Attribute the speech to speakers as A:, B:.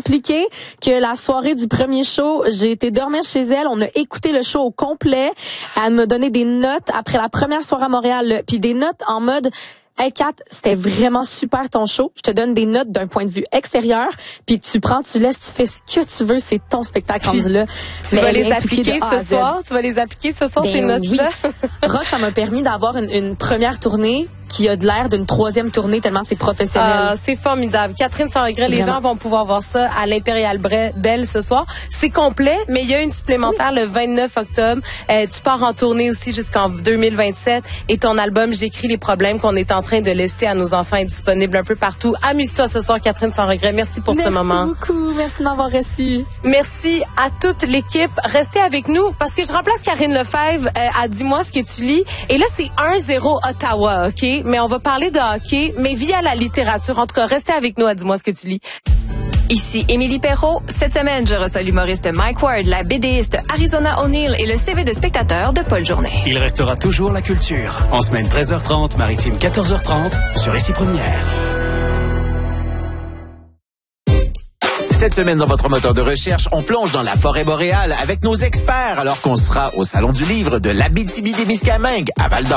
A: impliquée que la soirée du premier show, j'ai été dormir chez elle. On a écouté le show au complet. Elle m'a donné des notes après la première soirée à Montréal, puis des notes en mode... Hey Kat, c'était vraiment super ton show. Je te donne des notes d'un point de vue extérieur, puis tu prends, tu laisses, tu fais ce que tu veux, c'est ton spectacle rendu là.
B: Tu vas les appliquer ce soir? Tu vas les appliquer ce soir, ces notes-là?
A: Oui. Rock, ça m'a permis d'avoir une première tournée qui a de l'air d'une troisième tournée tellement c'est professionnel.
B: C'est formidable. Catherine Sans Regret, les gens vont pouvoir voir ça à l'Impérial Belle ce soir. C'est complet, mais il y a une supplémentaire le 29 octobre. Tu pars en tournée aussi jusqu'en 2027 et ton album J'écris les problèmes qu'on est en train de laisser à nos enfants est disponible un peu partout. Amuse-toi ce soir, Catherine Sans Regret. Merci pour ce moment.
A: Merci beaucoup. Merci d'avoir reçu.
B: Merci à toute l'équipe. Restez avec nous parce que je remplace Karine Lefebvre à Dis-moi ce que tu lis. Et là, c'est 1-0 Ottawa, OK? Mais on va parler de hockey, mais via la littérature. En tout cas, restez avec nous à Dis-moi ce que tu lis.
C: Ici Émilie Perrault. Cette semaine, je reçois l'humoriste Mike Ward, la BDiste Arizona O'Neill et le CV de spectateur de Paul Journet.
D: Il restera toujours la culture. En semaine 13h30, maritime 14h30, sur Ici Première.
E: Cette semaine, dans votre moteur de recherche, on plonge dans la forêt boréale avec nos experts alors qu'on sera au Salon du Livre de l'Abitibi-Témiscamingue à Val-d'Or.